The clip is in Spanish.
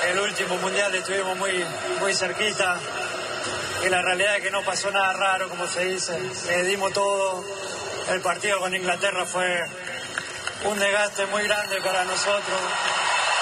el último mundial estuvimos muy cerquita y la realidad es que no pasó nada raro, como se dice. Le dimos todo. El partido con Inglaterra fue un desgaste muy grande para nosotros.